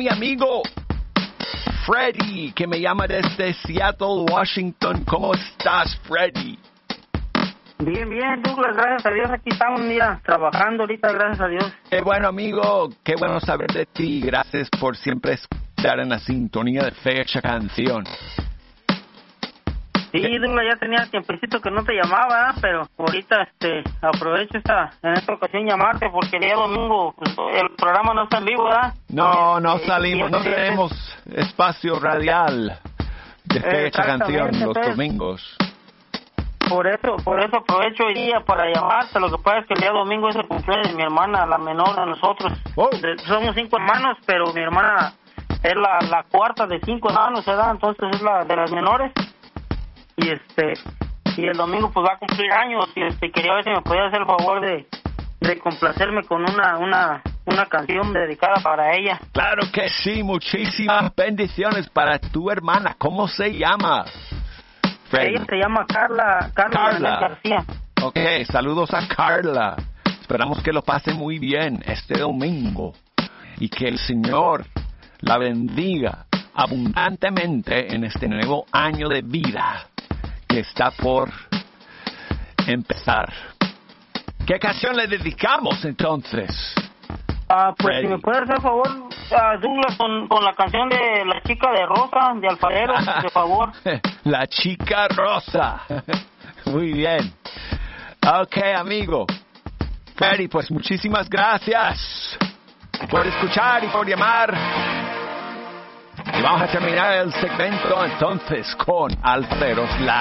mi amigo Freddy, que me llama desde Seattle, Washington. ¿Cómo estás, Freddy? Bien, Douglas, gracias a Dios. Aquí estamos, mira, trabajando ahorita, gracias a Dios. Qué bueno, amigo. Qué bueno saber de ti. Gracias por siempre estar en la sintonía de Fecha Canción. Sí, Douglas, ya tenía tiempecito que no te llamaba, pero ahorita aprovecho en esta ocasión llamarte porque el día domingo pues, el programa no está en vivo, ¿verdad? No salimos, no tenemos espacio radial de Fecha Canción los domingos. Por eso aprovecho hoy día para llamarte. Lo que pasa es que el día domingo es el cumpleaños de mi hermana, la menor de nosotros. Oh. Somos 5 hermanos, pero mi hermana es la cuarta de 5 hermanos, ¿verdad? Entonces es la de las menores. Y el domingo pues va a cumplir años y quería ver si me podía hacer el favor de complacerme con una canción dedicada para ella. Claro que sí, muchísimas bendiciones para tu hermana. ¿Cómo se llama? Freddy. Ella se llama Carla García. Ok, saludos a Carla. Esperamos que lo pase muy bien este domingo y que el Señor la bendiga abundantemente en este nuevo año de vida que está por empezar. ¿Qué canción le dedicamos entonces? Pues Freddy. si me puede hacer favor, Douglas, con la canción de La Chica de Rosa, de Alfarero, de favor. La Chica Rosa. Muy bien. Ok, amigo. Freddy, pues muchísimas gracias por escuchar y por llamar. Y vamos a terminar el segmento entonces con Alferos Live.